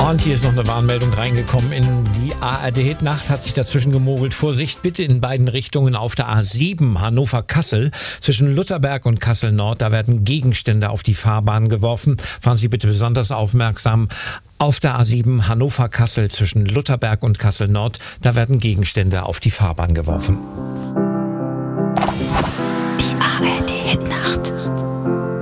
Und hier ist noch eine Warnmeldung reingekommen in die ARD-Hitnacht, hat sich dazwischen gemogelt. Vorsicht bitte in beiden Richtungen auf der A7 Hannover-Kassel. Zwischen Lutherberg und Kassel-Nord, da werden Gegenstände auf die Fahrbahn geworfen. Fahren Sie bitte besonders aufmerksam. Auf der A7 Hannover-Kassel zwischen Lutherberg und Kassel-Nord, da werden Gegenstände auf die Fahrbahn geworfen. Die ARD-Hitnacht.